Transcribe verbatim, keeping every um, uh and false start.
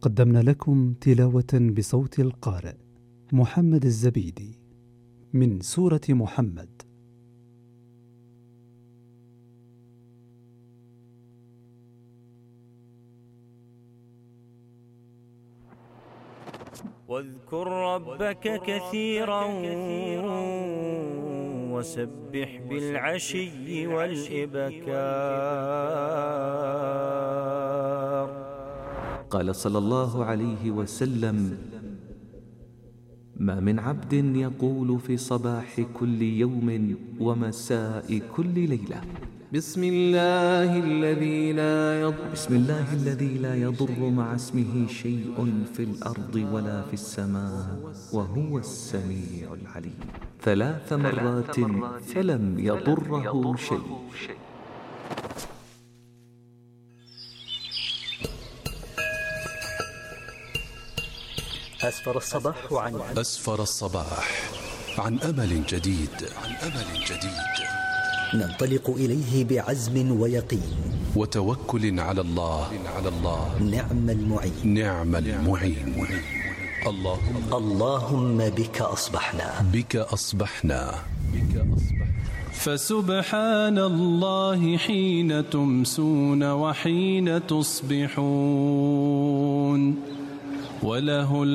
قدمنا لكم تلاوة بصوت القارئ محمد الزبيدي من سورة محمد. واذكر ربك كثيرا وسبح بالعشي والإبكار. قال صلى الله عليه وسلم: ما من عبد يقول في صباح كل يوم ومساء كل ليلة: بسم الله الذي لا يضر بسم الله الذي لا يضر مع اسمه شيء في الأرض ولا في السماء وهو السميع العليم ثلاث مرات فلم يضره شيء. أسفر الصباح عن أسفر الصباح عن أمل جديد عن أمل جديد ننطلق إليه بعزم ويقين وتوكل على الله على الله نعم المعين نعم المعين. اللهم اللهم بك أصبحنا بك أصبحنا بك أصبحنا فسبحان الله حين تمسون وحين تصبحون وله